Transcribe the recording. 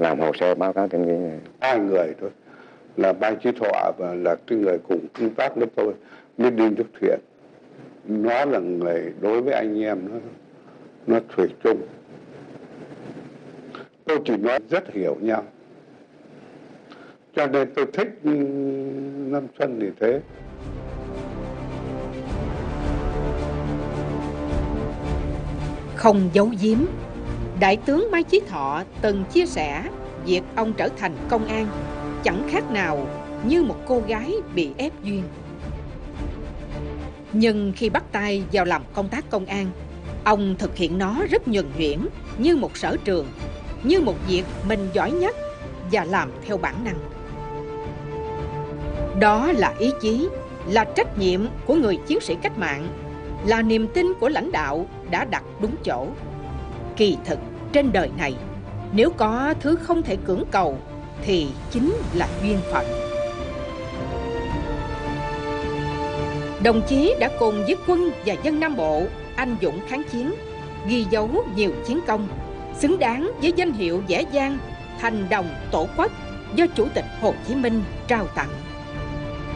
làm hồ sơ báo cáo trên cái... Hai người thôi, là ban chỉ thọ và là cái người cùng công tác với tôi mới đi giúp thuyền. Nó là người đối với anh em nó thủy chung. Tôi chỉ nói rất hiểu nhau, cho nên tôi thích Lâm Xuân thì thế. Không giấu giếm, Đại tướng Mai Chí Thọ từng chia sẻ việc ông trở thành công an chẳng khác nào như một cô gái bị ép duyên. Nhưng khi bắt tay vào làm công tác công an, ông thực hiện nó rất nhuần nhuyễn, như một sở trường, như một việc mình giỏi nhất và làm theo bản năng. Đó là ý chí, là trách nhiệm của người chiến sĩ cách mạng, là niềm tin của lãnh đạo đã đặt đúng chỗ. Kỳ thực trên đời này, nếu có thứ không thể cưỡng cầu thì chính là duyên phận. Đồng chí đã cùng với quân và dân Nam Bộ anh dũng kháng chiến, ghi dấu nhiều chiến công, xứng đáng với danh hiệu vẻ vang Thành Đồng Tổ Quốc do Chủ tịch Hồ Chí Minh trao tặng.